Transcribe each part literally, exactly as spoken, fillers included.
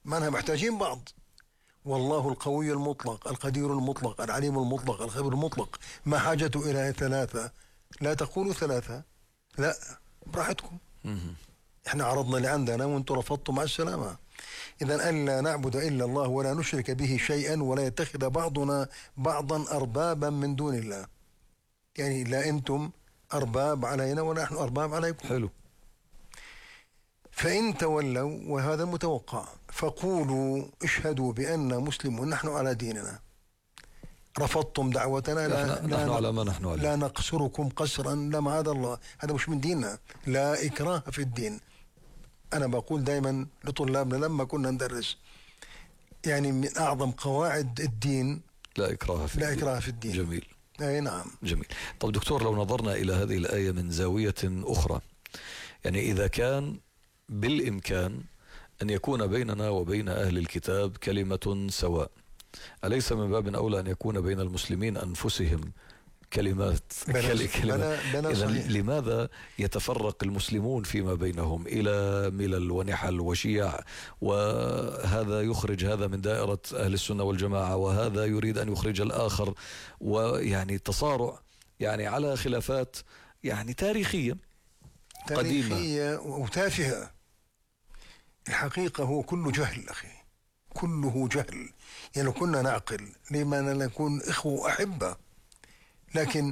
معناها محتاجين بعض. والله القوي المطلق القدير المطلق العليم المطلق الخبير المطلق، ما حاجته إلى ثلاثة؟ لا تقولوا ثلاثة، لا براحتكم، احنا عرضنا اللي عندنا وانتم رفضتم، مع السلامة. إذا ألا نعبد إلا الله ولا نشرك به شيئا ولا يتخذ بعضنا بعضا أربابا من دون الله، يعني لا أنتم أرباب علينا ولا نحن أرباب عليكم. حلو. فإن تولوا، وهذا المتوقع، فقولوا اشهدوا بأننا مسلمون نحن على ديننا. رفضتم دعوتنا لا, نحن, لا نحن على ما نحن عليه، لا نقصركم قصرا، لا معاذ الله، هذا مش من ديننا، لا إكراه في الدين. أنا بقول دائما لطلابنا لما كنا ندرس، يعني من أعظم قواعد الدين لا إكراه في لا الدين. إكراه في الدين. جميل. أي نعم. جميل. طب دكتور، لو نظرنا إلى هذه الآية من زاوية أخرى، يعني إذا كان بالإمكان أن يكون بيننا وبين أهل الكتاب كلمة سواء، أليس من باب أولى أن يكون بين المسلمين أنفسهم كلمات كلمة؟ إذن لماذا يتفرق المسلمون فيما بينهم إلى ملل ونحل وشيع، وهذا يخرج هذا من دائرة أهل السنة والجماعة، وهذا يريد أن يخرج الآخر، ويعني تصارع يعني على خلافات يعني تاريخية قديمة تاريخية وتافهة. الحقيقة هو كله جهل أخي، كله جهل. يعني لو كنا نعقل لما نكون إخوة أحبة، لكن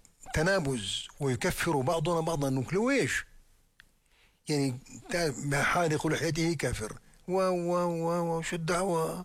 تنابز ويكفر بعضنا بعضا. نقول ايش يعني؟ حالق لحيته كافر، و و و وشو الدعوة؟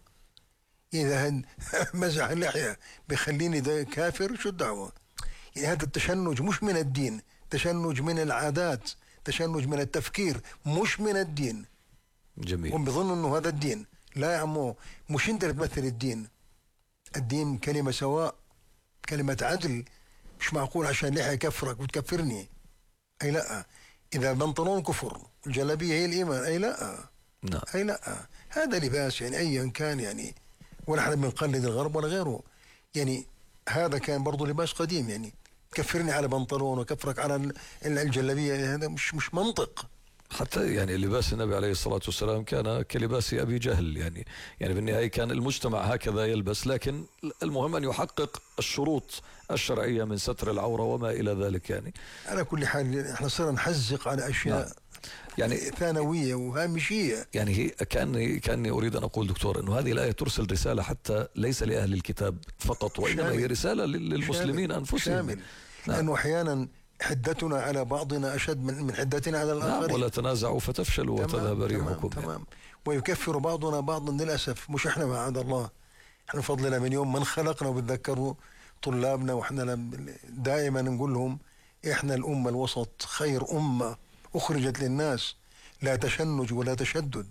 إذا مزح اللحية بيخليني ده كافر، شو الدعوة؟ يعني هذا التشنج مش من الدين، تشنج من العادات، تشنج من التفكير، مش من الدين. جميل. هم بيظنوا انه هذا الدين. لا يا عمو، مش انت اللي تمثل الدين. الدين كلمة سواء، كلمة عدل. مش معقول عشان لحية كفرك وتكفرني. أي لا. إذا بنطلون كفر الجلابية هي الإيمان، أي لا. نعم. أي لا. هذا لباس يعني أيا كان يعني، ونحن بنقلد الغرب ولا غيره. يعني هذا كان برضو لباس قديم، يعني كفرني على بنطلون وكفرك على الجلابية، هذا مش مش منطق. حتى يعني لباس النبي عليه الصلاة والسلام كان كلباس أبي جهل، يعني يعني بالنهاية كان المجتمع هكذا يلبس، لكن المهم أن يحقق الشروط الشرعية من ستر العورة وما إلى ذلك. يعني على كل حال احنا صرنا نحزق على أشياء نعم. يعني ثانوية وهامشية. يعني هي كأني كأني أريد أن أقول دكتور أنه هذه الآية ترسل رسالة حتى ليس لأهل الكتاب فقط، وإنما هي رسالة للمسلمين شامل. أنفسهم. شامل. نعم. لأنه أحيانا حدتنا على بعضنا أشد من من حدتنا على الآخرين. نعم. ولا تنازعوا فتفشلوا وتذهب ريحكم. تمام. تمام. ويكفر بعضنا بعضا للأسف، مش إحنا معاذ الله، إحنا فضلنا من يوم من خلقنا. وبتذكروا طلابنا وإحنا دائما نقول لهم إحنا الأمة الوسط، خير أمة أخرجت للناس، لا تشنج ولا تشدد.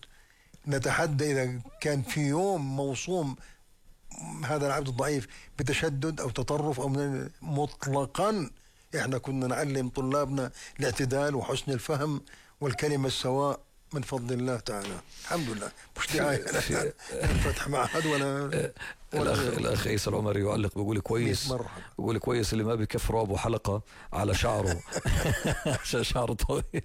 نتحدى إذا كان في يوم موصوم هذا العبد الضعيف بتشدد أو تطرف أو مطلقا. إحنا كنا نعلم طلابنا الاعتدال وحسن الفهم والكلمة السواء من فضل الله تعالى. الحمد لله. مش دعاية فتح معهد ولا الأخ الأخ عيسى العمري يعلق بيقول كويس، بيقول كويس اللي ما بيكفروا أبو حلقة على شعره عشان شعره طويل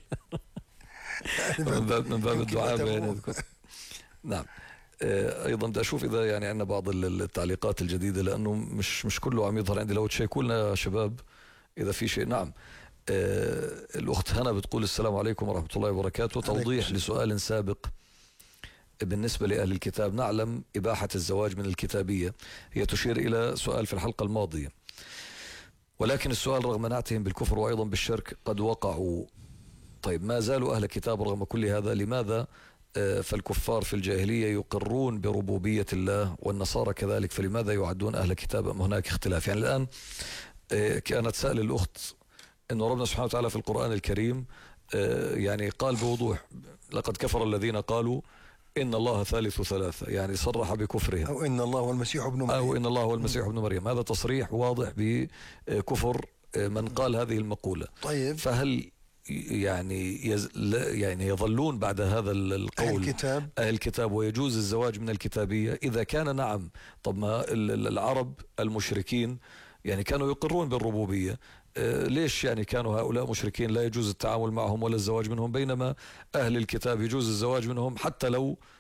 من باب من باب الدعاء بين. نعم. ايضا بدي اشوف اذا يعني عندنا بعض التعليقات الجديده، لانه مش مش كله عم يظهر عندي. لو تشيكوا لنا يا شباب اذا في شيء. نعم. آه الاخت هنا بتقول السلام عليكم ورحمه الله وبركاته. توضيح لسؤال سابق بالنسبه لاهل الكتاب. نعلم اباحه الزواج من الكتابيه، هي تشير الى سؤال في الحلقه الماضيه، ولكن السؤال رغم مناعتهم بالكفر وايضا بالشرك قد وقعوا. طيب ما زالوا اهل الكتاب رغم كل هذا، لماذا فالكفار في الجاهلية يقرون بربوبية الله والنصارى كذلك، فلماذا يعدون أهل كتاب أم هناك اختلاف؟ يعني الآن كانت سأل الأخت أنه ربنا سبحانه وتعالى في القرآن الكريم يعني قال بوضوح لقد كفر الذين قالوا إن الله ثالث ثلاثة، يعني صرح بكفرهم، أو إن الله والمسيح ابن مريم، أو إن الله والمسيح ابن مريم. هذا تصريح واضح بكفر من قال هذه المقولة. طيب فهل يعني يز... يعني يظلون بعد هذا القول أهل الكتاب أهل الكتاب ويجوز الزواج من الكتابية؟ إذا كان نعم، طب ما العرب المشركين يعني كانوا يقرون بالربوبية، آه ليش يعني كانوا هؤلاء مشركين لا يجوز التعامل معهم ولا الزواج منهم، بينما أهل الكتاب يجوز الزواج منهم حتى لو